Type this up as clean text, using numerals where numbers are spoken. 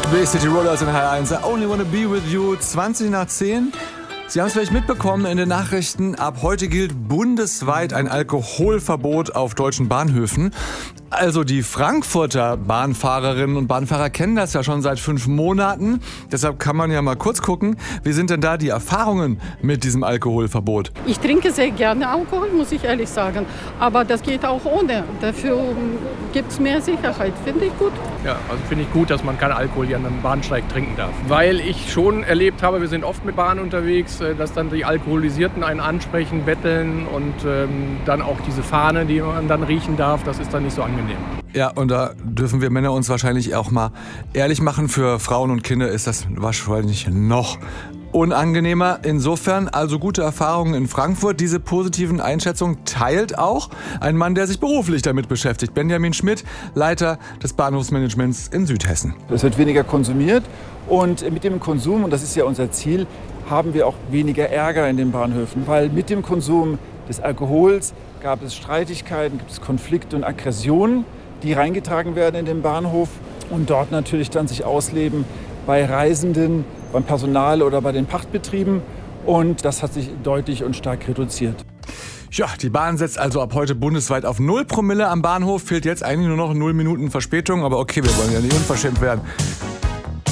Bay City Rollers in HR1. I only wanna be with you. 20 nach 10. Sie haben es vielleicht mitbekommen in den Nachrichten. Ab heute gilt bundesweit ein Alkoholverbot auf deutschen Bahnhöfen. Also die Frankfurter Bahnfahrerinnen und Bahnfahrer kennen das ja schon seit 5 Monaten. Deshalb kann man ja mal kurz gucken, wie sind denn da die Erfahrungen mit diesem Alkoholverbot? Ich trinke sehr gerne Alkohol, muss ich ehrlich sagen. Aber das geht auch ohne. Dafür gibt es mehr Sicherheit. Finde ich gut. Ja, also finde ich gut, dass man keinen Alkohol hier an einem Bahnsteig trinken darf. Weil ich schon erlebt habe, wir sind oft mit Bahn unterwegs, dass dann die Alkoholisierten einen ansprechen, betteln und dann auch diese Fahne, die man dann riechen darf, das ist dann nicht so angenehm. Ja, und da dürfen wir Männer uns wahrscheinlich auch mal ehrlich machen. Für Frauen und Kinder ist das wahrscheinlich noch unangenehmer. Insofern also gute Erfahrungen in Frankfurt. Diese positiven Einschätzungen teilt auch ein Mann, der sich beruflich damit beschäftigt. Benjamin Schmidt, Leiter des Bahnhofsmanagements in Südhessen. Es wird weniger konsumiert und mit dem Konsum, und das ist ja unser Ziel, haben wir auch weniger Ärger in den Bahnhöfen. Weil mit dem Konsum des Alkohols gab es Streitigkeiten, gibt es Konflikte und Aggressionen, die reingetragen werden in den Bahnhof und dort natürlich dann sich ausleben bei Reisenden, beim Personal oder bei den Pachtbetrieben. Und das hat sich deutlich und stark reduziert. Ja, die Bahn setzt also ab heute bundesweit auf 0 Promille am Bahnhof. Fehlt jetzt eigentlich nur noch 0 Minuten Verspätung. Aber okay, wir wollen ja nicht unverschämt werden.